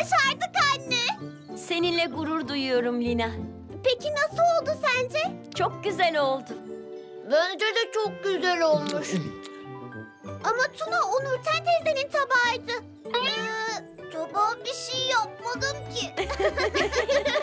Başardık anne. Seninle gurur duyuyorum Lina. Peki nasıl oldu sence? Çok güzel oldu. Bence de çok güzel olmuş. Ama Tuna o Nurten teyzenin tabağıydı. Tabağa bir şey yapmadım ki.